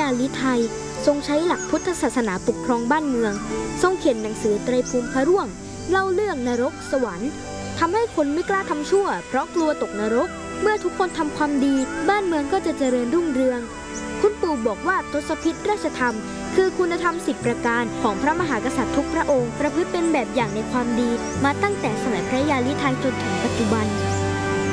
ลิไทยทรงใช้หลักพุทธศาสนาปกครองบ้านเมืองทรงเขียนหนังสือไตรภูมิพระร่วงเล่าเรื่องนรกสวรรค์ทำให้คนไม่กล้าทำชั่วเพราะกลัวตกนรกเมื่อทุกคนทำความดีบ้านเมืองก็จะเจริญรุ่งเรืองคุณปู่บอกว่าทศพิธราชธรรมคือคุณธรรม10ประการของพระมหากษัตริย์ทุกพระองค์ประพฤติเป็นแบบอย่างในความดีมาตั้งแต่สมัยพระยาลิไทยจนถึงปัจจุบัน